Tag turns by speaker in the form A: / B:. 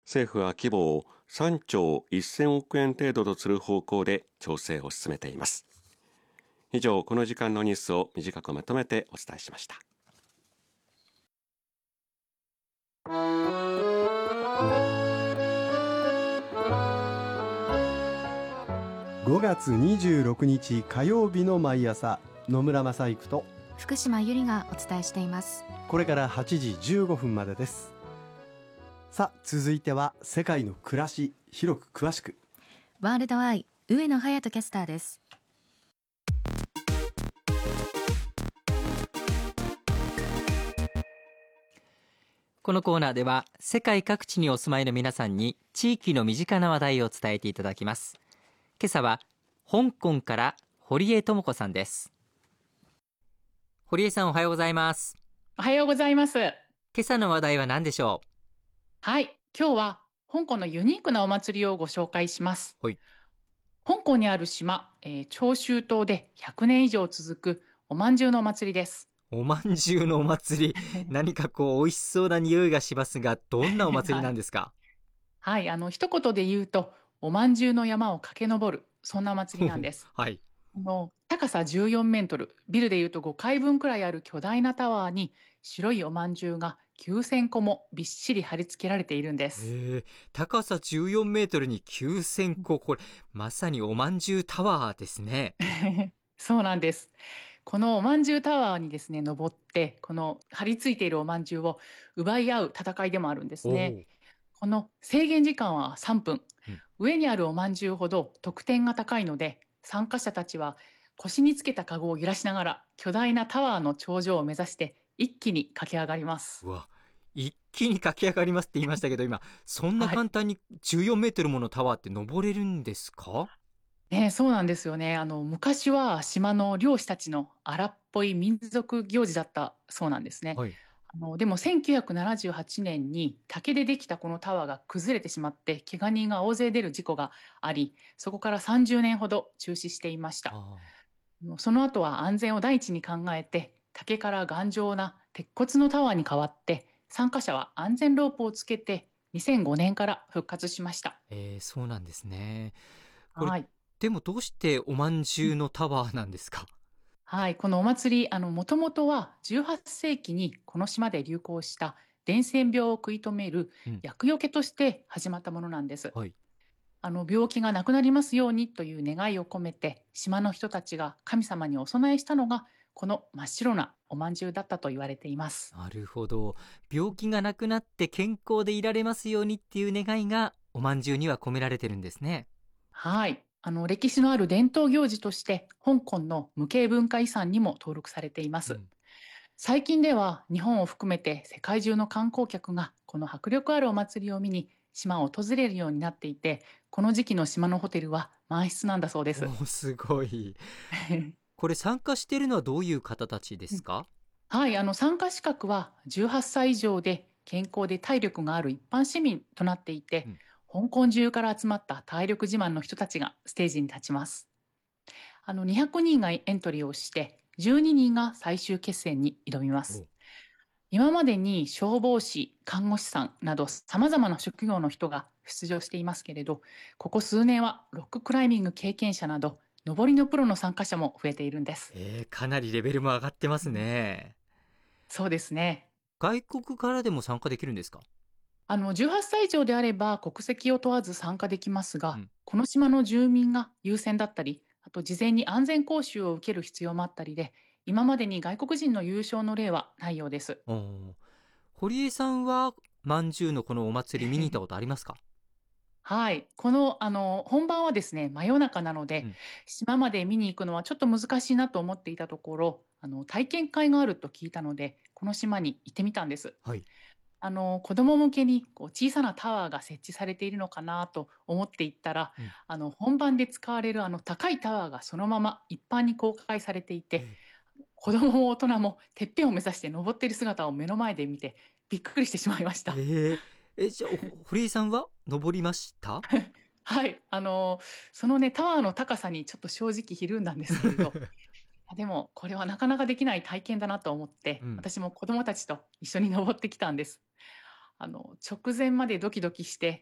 A: 政府は規模を3兆1000億円程度とする方向で調整を進めています。以上、この時間のニュースを短くまとめてお伝えしました。
B: 5月26日火曜日の毎朝、野村正育と
C: 福島由里がお伝えしています。
B: これから8時15分までです。さあ、続いては世界の暮らし、広く詳しく
C: ワールドアイ、上野隼人キャスターです。
D: このコーナーでは世界各地にお住まいの皆さんに地域の身近な話題を伝えていただきます。今朝は香港から堀江智子さんです。堀江さん、おはようございます。
E: おはようございます。
D: 今朝の話題は何でしょう？
E: はい、今日は香港のユニークなお祭りをご紹介します。
D: はい。
E: 香港にある島、長洲島で100年以上続くおまんじゅうのお祭りです。
D: おまんじゅうのお祭り何か美味しそうな匂いがしますが、どんなお祭りなんですか？
E: はい、一言で言うとおまんじゅうの山を駆け上る、そんなお祭りなんです。
D: はい。
E: 高さ14メートル、ビルでいうと5階分くらいある巨大なタワーに白いおまんじゅうが9000個もびっしり貼り付けられているんです。
D: 高さ14メートルに9000個、これまさにおまんじゅうタワーですね。
E: そうなんです。このおまんじゅうタワーにですね、登ってこの張り付いているおまんじゅうを奪い合う戦いでもあるんですね。この制限時間は3分、上にあるおまんじゅうほど得点が高いので、参加者たちは腰につけたカゴを揺らしながら巨大なタワーの頂上を目指して一気に駆け上がります。
D: うわ、一気に駆け上がりますって言いましたけど、今そんな
E: はい、
D: 簡単に14メートルものタワーって登れるんですか？
E: そうなんですよね。昔は島の漁師たちの荒っぽい民族行事だったそうなんですね。
D: はい。
E: でも1978年に竹でできたこのタワーが崩れてしまって怪我人が大勢出る事故があり、そこから30年ほど中止していました。その後は安全を第一に考えて竹から頑丈な鉄骨のタワーに変わって、参加者は安全ロープをつけて2005年から復活しました。
D: そうなんですね。これ
E: はい、
D: でもどうしておまんじゅうのタワーなんですか？
E: はい、このお祭り、もともとは18世紀にこの島で流行した伝染病を食い止める厄除けとして始まったものなんです。
D: はい。
E: 病気がなくなりますようにという願いを込めて、島の人たちが神様にお供えしたのがこの真っ白なおまんじゅうだったと言われています。
D: なるほど。病気がなくなって健康でいられますようにっていう願いがおまんじゅうには込められてるんですね。
E: はい、歴史のある伝統行事として香港の無形文化遺産にも登録されています。最近では日本を含めて世界中の観光客がこの迫力あるお祭りを見に島を訪れるようになっていて、この時期の島のホテルは満室なんだそうです。
D: すごい。これ参加しているのはどういう方たちですか？
E: はい、参加資格は18歳以上で健康で体力がある一般市民となっていて、香港中から集まった体力自慢の人たちがステージに立ちます。200人がエントリーをして、12人が最終決戦に挑みます。今までに消防士、看護師さんなど様々な職業の人が出場していますけれど、ここ数年はロッククライミング経験者など登りのプロの参加者も増えているんです。
D: かなりレベルも上がってますね。
E: そうですね。
D: 外国からでも参加できるんですか？
E: 18歳以上であれば国籍を問わず参加できますが、この島の住民が優先だったり、あと事前に安全講習を受ける必要もあったりで、今までに外国人の優勝の例はないようです。
D: 堀江さんはまんじゅうのこのお祭り見に行ったことありますか？
E: はい、この本番はですね、真夜中なので、島まで見に行くのはちょっと難しいなと思っていたところ、体験会があると聞いたのでこの島に行ってみたんです。
D: はい。
E: 子供向けに小さなタワーが設置されているのかなと思って行ったら、本番で使われる高いタワーがそのまま一般に公開されていて、子供も大人もてっぺんを目指して登っている姿を目の前で見てびっくりしてしまいました。
D: じゃあ堀江さんは登りました？
E: はい、そのねタワーの高さにちょっと正直ひるんだんですけれどでもこれはなかなかできない体験だなと思って、私も子供たちと一緒に登ってきたんです。直前までドキドキして